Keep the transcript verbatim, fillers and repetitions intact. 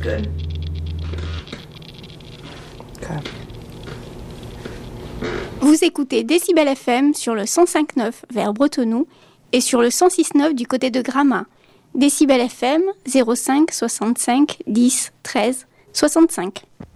good. Okay. Vous écoutez Décibel F M sur le cent cinq virgule neuf vers Bretenoux et sur le cent six virgule neuf du côté de Gramat. Décibel F M zéro cinq soixante-cinq dix treize soixante-cinq.